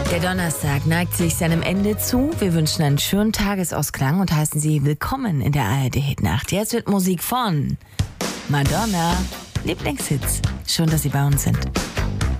Der Donnerstag neigt sich seinem Ende zu. Wir wünschen einen schönen Tagesausklang und heißen Sie willkommen in der ARD-Hitnacht. Jetzt wird Musik von Madonna. Lieblingshits. Schön, dass Sie bei uns sind.